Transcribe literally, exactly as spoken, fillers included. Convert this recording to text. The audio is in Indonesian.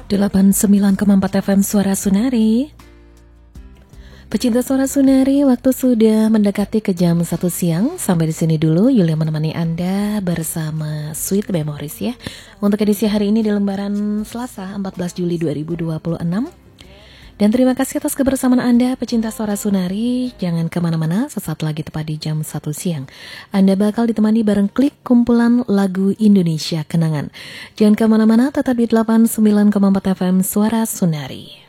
delapan puluh sembilan koma empat F M Suara Sunari. Pecinta Suara Sunari, waktu sudah mendekati ke jam satu siang. Sampai di sini dulu Yulia menemani Anda bersama Sweet Memories ya. Untuk edisi hari ini di lembaran Selasa empat belas Juli dua ribu dua puluh enam. Dan terima kasih atas kebersamaan Anda pecinta Suara Sunari. Jangan kemana-mana, sesaat lagi tepat di jam satu siang Anda bakal ditemani bareng klik kumpulan lagu Indonesia Kenangan. Jangan kemana-mana, tetap di delapan puluh sembilan koma empat F M Suara Sunari.